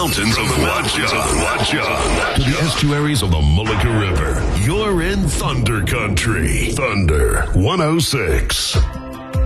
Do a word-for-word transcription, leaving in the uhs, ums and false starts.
mountains of Watcha to the estuaries of the Mullica River, you're in Thunder Country. Thunder one oh six.